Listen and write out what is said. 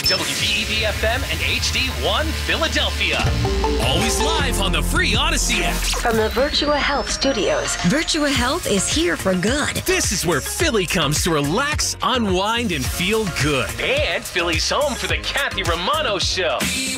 WBEV-FM and HD1 Philadelphia. Always live on the free Odyssey app. From the Virtua Health Studios, Virtua Health is here for good. This is where Philly comes to relax, unwind, and feel good. And Philly's home for the Kathy Romano Show.